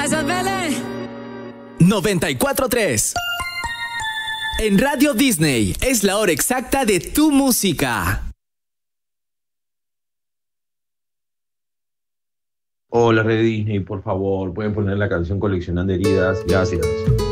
Gracias, Belén. 94.3. En Radio Disney es la hora exacta de tu música. Hola, Red Disney, por favor, pueden poner la canción Coleccionando Heridas. Gracias.